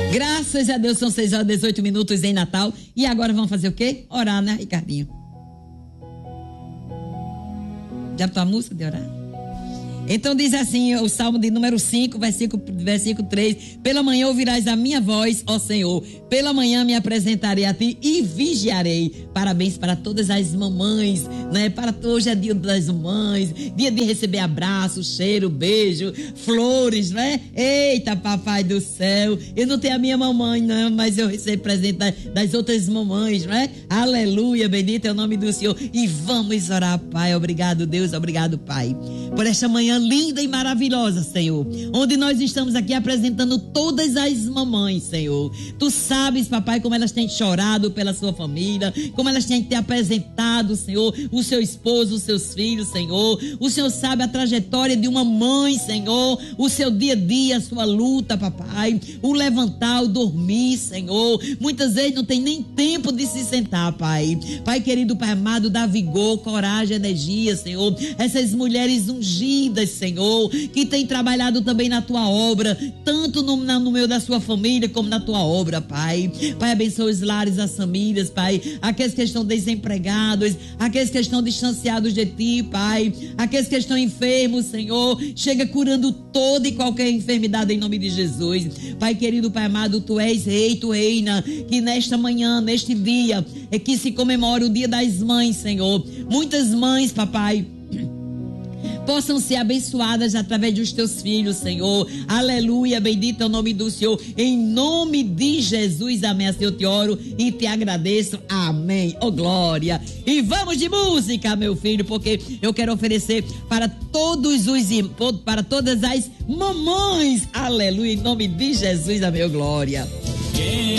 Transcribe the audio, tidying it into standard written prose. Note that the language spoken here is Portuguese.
Graças a Deus, são 6h18 em Natal. E agora vamos fazer o quê? Orar, né, Ricardinho? Já botou a música de orar? Então diz assim, o Salmo de número 5, versículo 3. Pela manhã ouvirás a minha voz, ó Senhor. Pela manhã me apresentarei a ti e vigiarei. Parabéns para todas as mamães, né? Hoje é dia das mães, dia de receber abraço, cheiro, beijo, flores, né? Eita, papai do céu. Eu não tenho a minha mamãe, não, mas eu recebo presente das outras mamães, né? Aleluia, bendito é o nome do Senhor. E vamos orar, Pai. Obrigado, Deus, obrigado, Pai, por esta manhã linda e maravilhosa, Senhor, onde nós estamos aqui apresentando todas as mamães, Senhor. Tu sabes, papai, como elas têm chorado pela sua família, como elas têm te apresentado, Senhor, o seu esposo, os seus filhos, Senhor. O Senhor sabe a trajetória de uma mãe, Senhor, o seu dia a dia, a sua luta, papai, o levantar, o dormir, Senhor. Muitas vezes não tem nem tempo de se sentar, Pai. Pai querido, Pai amado, dá vigor, coragem, energia, Senhor. Essas mulheres ungidas, Senhor, que tem trabalhado também na tua obra, tanto no meio da sua família como na tua obra, Pai. Pai, abençoa os lares, as famílias, Pai, aqueles que estão desempregados, aqueles que estão distanciados de ti, Pai, aqueles que estão enfermos, Senhor, chega curando toda e qualquer enfermidade em nome de Jesus. Pai querido, Pai amado, tu és rei, tu reina, que nesta manhã, neste dia, é que se comemora o dia das mães, Senhor. Muitas mães, papai, possam ser abençoadas através dos teus filhos, Senhor. Aleluia, bendito é o nome do Senhor. Em nome de Jesus, amém. Assim eu te oro e te agradeço. Amém. Oh, glória. E vamos de música, meu filho, porque eu quero oferecer para todas as mamães. Aleluia, em nome de Jesus, amém. Oh, glória.